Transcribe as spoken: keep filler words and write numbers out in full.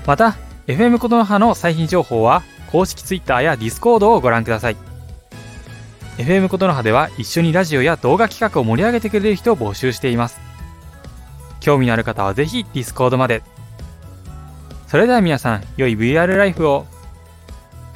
また エフエム ことの葉の最新情報は公式 Twitter や Discord をご覧ください。 エフエム ことの葉では一緒にラジオや動画企画を盛り上げてくれる人を募集しています。興味のある方はぜひ Discord まで。それでは皆さん、良い ブイアール ライフを。